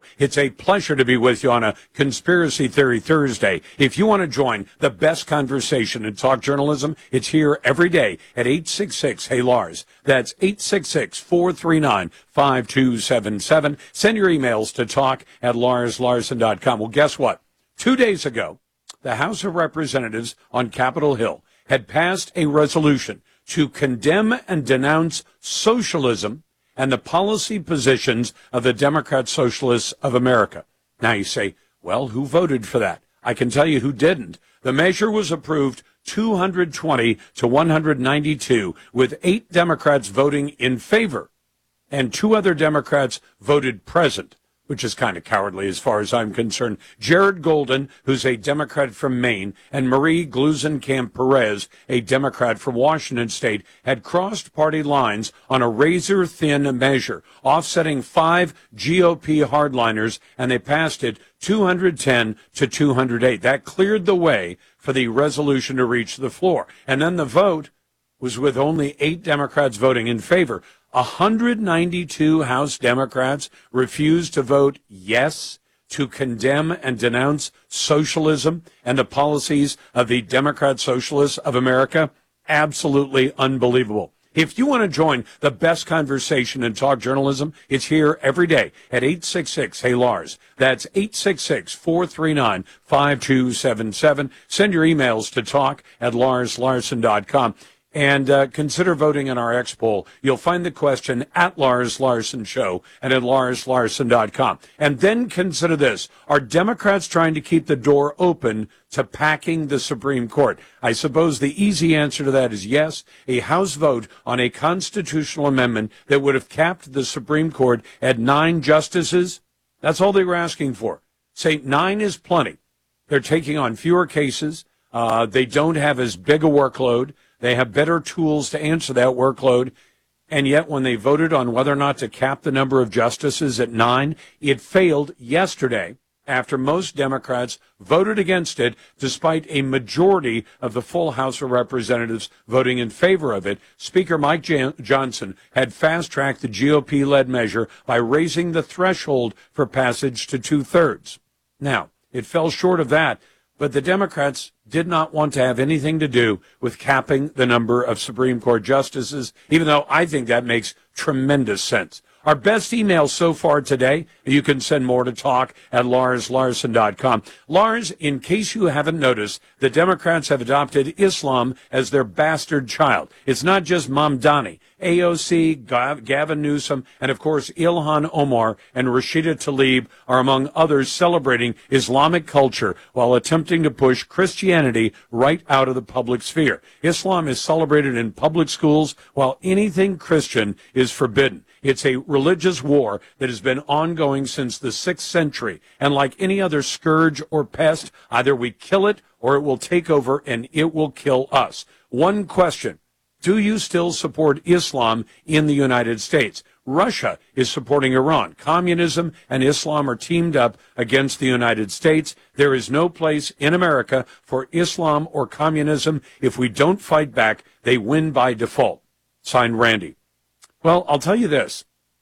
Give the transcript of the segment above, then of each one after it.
It's a pleasure to be with you on a Conspiracy Theory Thursday. If you want to join the best conversation in talk journalism, it's here every day at 866-HEY-LARS. That's 866-439-5277. Send your emails to talk@larslarson.com. Well, guess what? 2 days ago, the House of Representatives on Capitol Hill had passed a resolution to condemn and denounce socialism and the policy positions of the Democrat Socialists of America. Now you say, well, who voted for that? I can tell you who didn't. The measure was approved 220 to 192, with 8 Democrats voting in favor, and 2 other Democrats voted present, which is kind of cowardly as far as I'm concerned. Jared Golden, who's a Democrat from Maine, and Marie Gluesenkamp Perez, a Democrat from Washington State, had crossed party lines on a razor-thin measure, offsetting 5 GOP hardliners, and they passed it 210 to 208. That cleared the way for the resolution to reach the floor. And then the vote was with only 8 Democrats voting in favor. 192 House Democrats refused to vote yes to condemn and denounce socialism and the policies of the Democrat Socialists of America. Absolutely unbelievable. If you want to join the best conversation in talk journalism, it's here every day at 866-HEY-LARS. That's 866-439-5277. Send your emails to talk@larslarson.com. And consider voting in our X poll. You'll find the question at Lars Larson Show and at larslarson.com. And then consider this. Are Democrats trying to keep the door open to packing the Supreme Court? I suppose the easy answer to that is yes. A House vote on a constitutional amendment that would have capped the Supreme Court at 9 justices, that's all they were asking for. Say 9 is plenty. They're taking on fewer cases. They don't have as big a workload. They have better tools to answer that workload. And yet when they voted on whether or not to cap the number of justices at 9, it failed yesterday after most Democrats voted against it, despite a majority of the full House of Representatives voting in favor of it. Speaker Mike Johnson had fast-tracked the GOP-led measure by raising the threshold for passage to 2/3. Now, it fell short of that, but the Democrats did not want to have anything to do with capping the number of Supreme Court justices, even though I think that makes tremendous sense. Our best email so far today, you can send more to talk@larslarson.com. Lars, in case you haven't noticed, the Democrats have adopted Islam as their bastard child. It's not just Mamdani. AOC, Gavin Newsom, and of course Ilhan Omar and Rashida Tlaib are among others celebrating Islamic culture while attempting to push Christianity right out of the public sphere. Islam is celebrated in public schools while anything Christian is forbidden. It's a religious war that has been ongoing since the 6th century. And like any other scourge or pest, either we kill it or it will take over and it will kill us. One question. Do you still support Islam in the United States? Russia is supporting Iran. Communism and Islam are teamed up against the United States. There is no place in America for Islam or communism. If we don't fight back, they win by default. Signed, Randy. Well, I'll tell you this.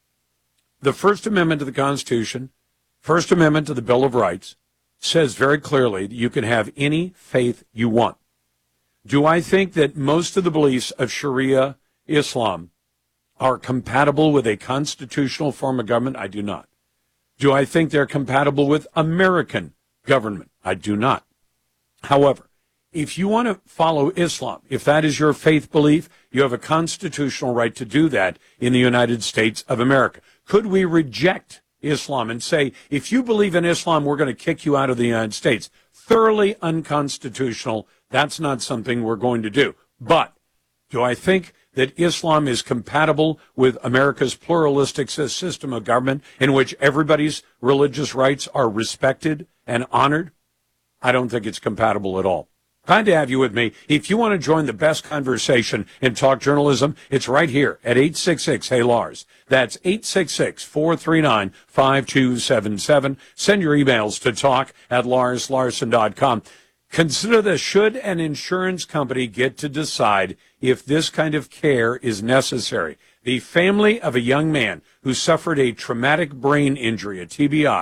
The First Amendment to the Constitution, First Amendment to the Bill of Rights, says very clearly that you can have any faith you want. Do I think that most of the beliefs of Sharia Islam are compatible with a constitutional form of government? I do not. Do I think they're compatible with American government? I do not. However, if you want to follow Islam, if that is your faith belief, you have a constitutional right to do that in the United States of America. Could we reject Islam and say, if you believe in Islam, we're going to kick you out of the United States? Thoroughly unconstitutional. That's not something we're going to do. But do I think that Islam is compatible with America's pluralistic system of government in which everybody's religious rights are respected and honored? I don't think it's compatible at all. Glad to have you with me. If you want to join the best conversation in talk journalism, it's right here at 866-HEY-LARS. That's 866-439-5277. Send your emails to talk@larslarson.com. Consider this. Should an insurance company get to decide if this kind of care is necessary? The family of a young man who suffered a traumatic brain injury, a TBI,